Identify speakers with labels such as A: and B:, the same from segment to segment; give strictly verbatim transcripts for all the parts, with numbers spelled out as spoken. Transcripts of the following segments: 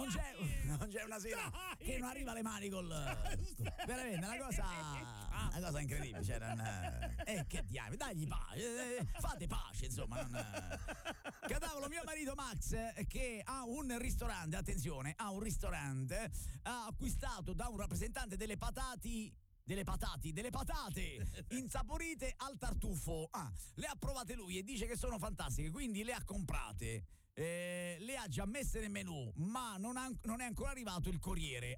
A: non c'è, non c'è una sera Dai. che non arriva alle mani col veramente una cosa una cosa incredibile, cioè non, eh che diavolo, dagli pace, eh, fate pace insomma, non, cadavolo. Mio marito Max, che ha un ristorante, attenzione, ha un ristorante, ha acquistato da un rappresentante delle patati delle patati, delle patate insaporite al tartufo. Ah, le ha provate lui e dice che sono fantastiche, quindi le ha comprate. Eh, le ha già messe nel menù, ma non, ha, non è ancora arrivato il corriere.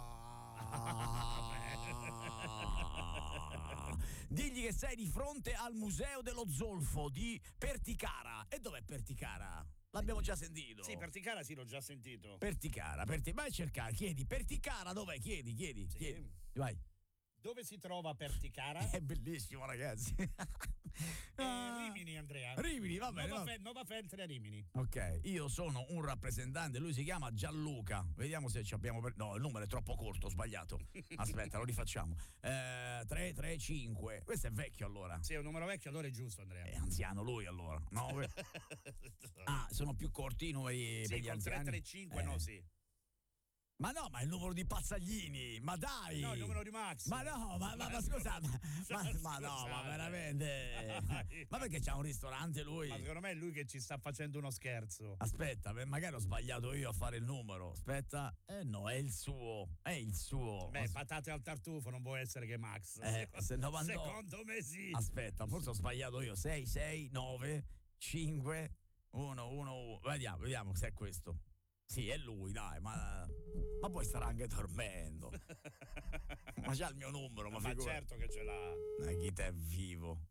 A: Ah. Digli che sei di fronte al museo dello zolfo di Perticara. E dov'è Perticara? L'abbiamo già sentito.
B: Sì, Perticara sì, l'ho già sentito.
A: Perticara, Perti- vai a cercare, chiedi Perticara dov'è? Chiedi, chiedi,
B: sì.
A: chiedi. Vai.
B: Dove si trova Perticara?
A: È bellissimo, ragazzi.
B: eh, Rimini, Andrea.
A: Rimini, va bene.
B: Nova,
A: va.
B: Fe- Nova Feltre a Rimini.
A: Ok, io sono un rappresentante, lui si chiama Gianluca. Vediamo se ci abbiamo. Per... No, il numero è troppo corto, ho sbagliato. Aspetta, lo rifacciamo. Eh, tre tre cinque. Questo è vecchio allora.
B: Sì, è un numero vecchio, allora è giusto, Andrea.
A: È anziano lui allora. nove Ah, sono più corti i numeri
B: sì,
A: per gli
B: con
A: anziani.
B: tre tre cinque,
A: eh.
B: no, sì.
A: Ma no, ma è il numero di Pazzaglini, ma dai!
B: No, il numero di Max.
A: Ma no, ma, ma, ma scusa, ma, ma, ma no, ma veramente. Ma perché c'ha un ristorante lui?
B: Ma secondo me è lui che ci sta facendo uno scherzo.
A: Aspetta, magari ho sbagliato io a fare il numero. Aspetta, eh no, è il suo, è il suo.
B: Beh, As- patate al tartufo non può essere che Max.
A: Eh, se novanta...
B: Secondo me sì.
A: Aspetta, forse ho sbagliato io. sei sei nove cinque uno uno uno. Vediamo, vediamo se è questo. Sì, è lui, dai, ma, ma poi starà anche dormendo. Ma c'ha il mio numero, ma,
B: ma
A: figura...
B: certo che ce l'ha.
A: Eh, chi te è vivo?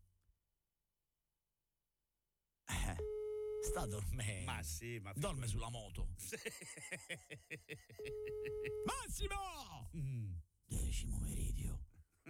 A: Eh, sta dormendo.
B: Ma sì, ma
A: dorme sulla moto. Massimo!
B: Mm.
A: Decimo meridio.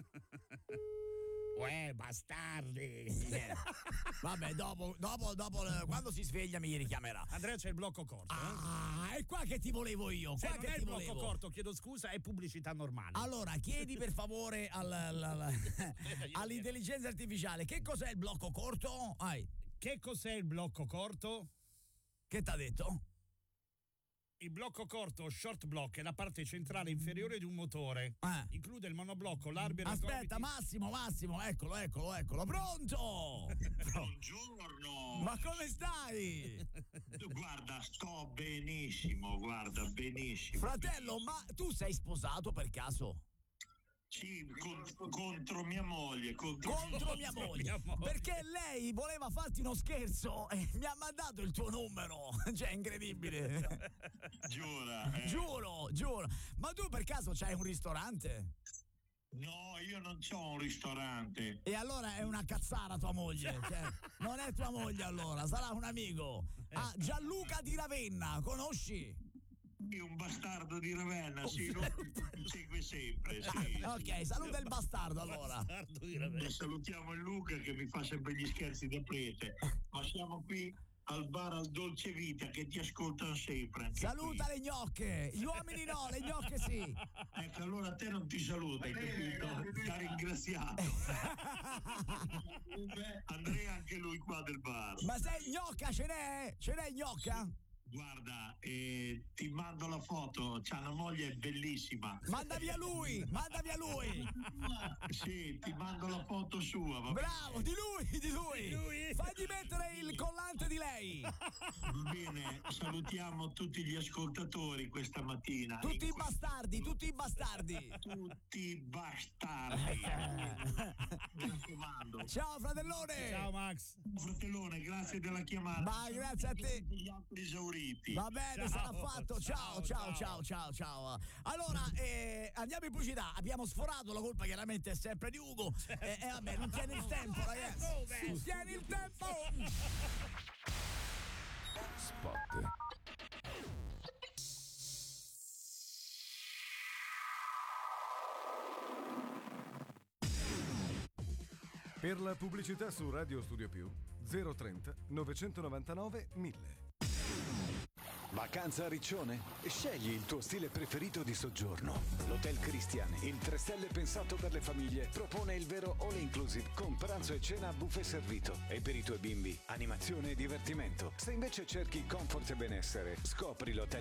B: Uè, bastardi.
A: Yeah. Vabbè, dopo, dopo, dopo, quando si sveglia mi richiamerà.
B: Andrea, c'è il blocco corto.
A: Ah,
B: eh?
A: è qua che ti volevo io.
B: Se
A: qua
B: non
A: che
B: è
A: ti
B: il blocco
A: volevo.
B: corto, chiedo scusa, è pubblicità normale.
A: Allora, chiedi per favore al, al, al, all'intelligenza artificiale che cos'è il blocco corto? Ai.
B: Che cos'è il blocco corto?
A: Che t'ha detto?
B: Il blocco corto o short block è la parte centrale inferiore di un motore.
A: Eh.
B: Include il monoblocco, l'arbitro.
A: Aspetta,
B: gomiti...
A: Massimo, Massimo, eccolo, eccolo, eccolo. Pronto?
C: Buongiorno.
A: Ma come stai?
C: Guarda, sto benissimo, guarda, benissimo.
A: Fratello,
C: benissimo.
A: ma tu sei sposato per caso?
C: Sì, contro, contro mia moglie. Contro,
A: contro mia, moglie. mia moglie. Perché lei voleva farti uno scherzo e mi ha mandato il tuo numero. Cioè, incredibile.
C: Giura. Eh.
A: Giuro, giuro. Ma tu per caso c'hai un ristorante?
C: No, io non c'ho un ristorante.
A: E allora è una cazzara tua moglie. Cioè, non è tua moglie allora, sarà un amico. Ah, Gianluca di Ravenna, conosci?
C: Un bastardo di Ravenna, sì, lo segue sempre. Sì,
A: ok,
C: sì.
A: saluta il bastardo allora.
B: Bastardo di Ravenna.
C: E salutiamo il Luca che mi fa sempre gli scherzi da prete. Ma siamo qui al bar al Dolce Vita che ti ascoltano sempre.
A: Saluta
C: qui.
A: le gnocche, gli uomini no, le gnocche sì.
C: Ecco, allora a te non ti saluta, hai capito? Ti ha ringraziato. Andrea anche lui qua del bar.
A: Ma sei gnocca, ce n'è? Ce n'è gnocca?
C: Guarda, eh, ti mando la foto, c'ha una moglie bellissima.
A: Manda via lui, manda via lui.
C: Sì, ti mando la foto sua. Va
A: Bravo,
C: bene.
A: di lui, di lui.
B: Di lui.
A: Fagli mettere il collante di lei.
C: Va bene, salutiamo tutti gli ascoltatori questa mattina.
A: Tutti i
C: In questo-
A: bastardi, tutti i bastardi.
C: Tutti i bastardi. Mi raccomando.
A: Ciao fratellone.
B: Ciao Max.
C: Fratellone, grazie della chiamata.
A: Ma grazie a te.
C: Gli altri esauriti.
A: Va bene,
B: Ciao,
A: sarà fatto. Ciao, ciao, ciao, ciao, ciao. Allora, eh, andiamo in pubblicità. Abbiamo sforato, la colpa chiaramente è sempre di Ugo. E eh, eh, vabbè, non tiene il tempo, ragazzi. Non tiene il tempo.
D: Spot. Per la pubblicità su Radio Studio Più zero trenta novecentonovantanove mille.
E: Vacanza a Riccione? Scegli il tuo stile preferito di soggiorno. L'Hotel Cristian, il tre stelle pensato per le famiglie, propone il vero all inclusive con pranzo e cena a buffet servito. E per i tuoi bimbi, animazione e divertimento. Se invece cerchi comfort e benessere, scopri l'Hotel